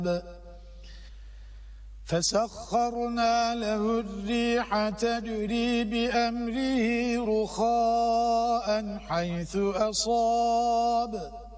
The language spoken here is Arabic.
فسخرنا له الريح تجري بأمره رخاء حيث أصاب